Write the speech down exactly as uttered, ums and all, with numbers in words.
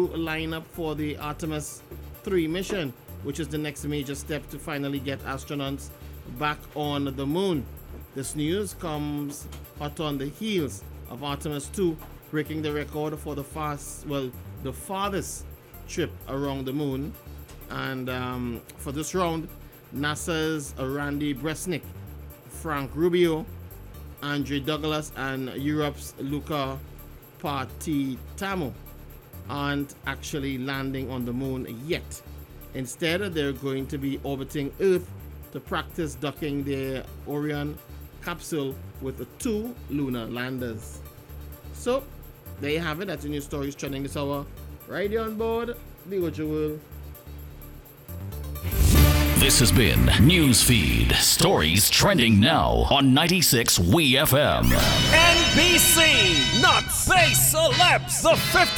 line up for the Artemis three mission, which is the next major step to finally get astronauts back on the moon. This news comes hot on the heels of Artemis two breaking the record for the fast, well, the farthest trip around the moon. And um, for this round, NASA's Randy Bresnik, Frank Rubio, Andre Douglas, and Europe's Luca Partitamo aren't actually landing on the moon yet. Instead, they're going to be orbiting Earth to practice docking their Orion capsule with the two lunar landers. So, there you have it. That's the news stories trending this hour. Right here on board the Ojo World. This has been Newsfeed. Stories trending now on ninety-six W E F M. N B C, not say celebs, the fifty